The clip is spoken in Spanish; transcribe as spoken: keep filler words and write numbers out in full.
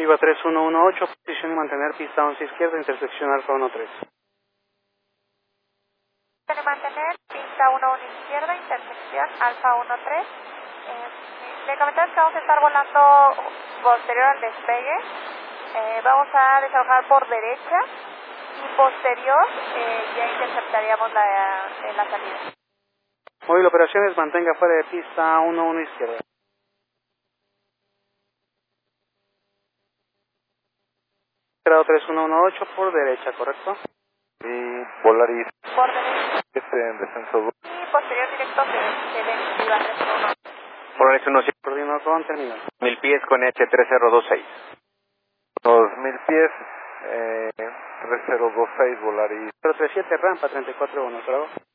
Viva tres uno uno ocho, posición y mantener pista once izquierda, intersección Alfa uno tres. Tiene mantener pista uno uno izquierda, intersección Alfa uno tres. Eh, le comentamos que vamos a estar volando posterior al despegue. Eh, vamos a desalojar por derecha y posterior eh, ya interceptaríamos la, eh, la salida. Móvil operaciones, mantenga fuera de pista uno uno izquierda. Grado tres uno uno ocho por derecha, ¿correcto? Y Volaris Por derecha este en descenso dos. y posterior directo que se den Viva tres uno uno. Volaris uno Coordinador con terminal. mil pies con H tres cero dos seis. Dos mil pies, eh, tres cero dos seis Volaris. cero tres siete, rampa treinta y cuatro uno, ¿claro?